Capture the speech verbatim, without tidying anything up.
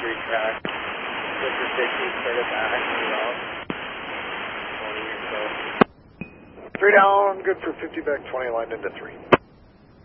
three track. Good for fifty, started back, around twenty or so. Three down, good for fifty, back twenty, lined into three.